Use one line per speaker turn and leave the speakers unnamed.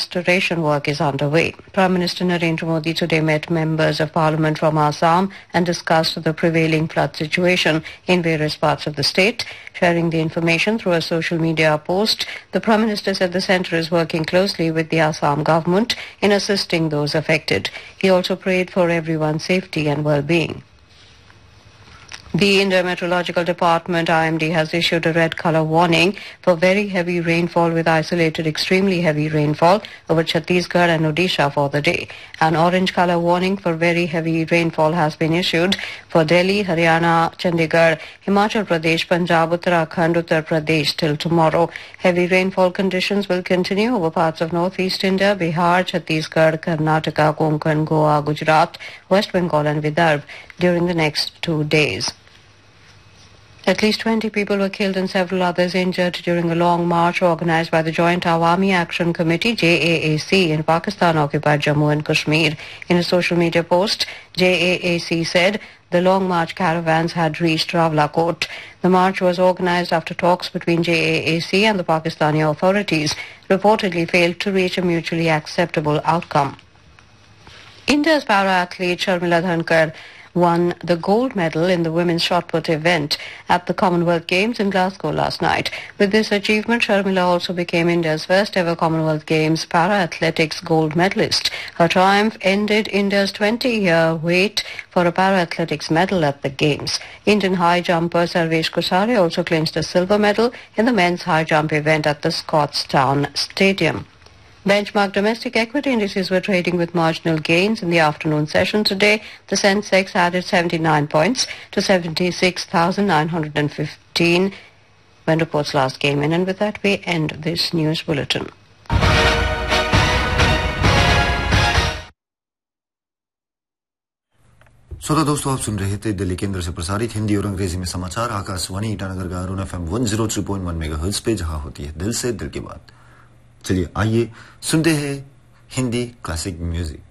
restoration work is underway. Prime Minister Narendra Modi today met members of Parliament from Assam and discussed the prevailing flood situation in various parts of the state. Sharing the information through a social media post, the Prime Minister said the centre is working closely with the Assam government in assisting those affected. He also prayed for everyone's safety and well-being. The India Meteorological Department, IMD, has issued a red colour warning for very heavy rainfall with isolated extremely heavy rainfall over Chhattisgarh and Odisha for the day. An orange colour warning for very heavy rainfall has been issued for Delhi, Haryana, Chandigarh, Himachal Pradesh, Punjab, Uttarakhand, Uttar Pradesh till tomorrow. Heavy rainfall conditions will continue over parts of northeast India, Bihar, Chhattisgarh, Karnataka, Konkan, Goa, Gujarat, West Bengal and Vidarbha during the next 2 days. At least 20 people were killed and several others injured during a long march organized by the Joint Awami Action Committee, JAAC, in Pakistan-occupied Jammu and Kashmir. In a social media post, JAAC said the long march caravans had reached Rawalakot. The march was organized after talks between JAAC and the Pakistani authorities reportedly failed to reach a mutually acceptable outcome. India's para-athlete Sharmila Dhankar won the gold medal in the women's shot put event at the Commonwealth Games in Glasgow last night. With this achievement, Sharmila also became India's first ever Commonwealth Games para-athletics gold medalist. Her triumph ended India's 20-year wait for a para-athletics medal at the Games. Indian high jumper Sarvesh Kusare also clinched a silver medal in the men's high jump event at the Scotstoun Stadium. Benchmark domestic equity indices were trading with marginal gains in the afternoon session today. The Sensex added 79 points to 76,915 when reports last came in. And with that, we end this news bulletin.
श्रोता दोस्तों, आप सुन रहे थे दिल्ली केंद्र से प्रसारित हिंदी और अंग्रेजी में समाचार आकाशवाणी ईटानगर का अरुण FM 103.1 मेगाहर्ट्ज पे, जहां होती है दिल से दिल की बात। चलिए आइए सुनते हैं हिंदी क्लासिक म्यूजिक।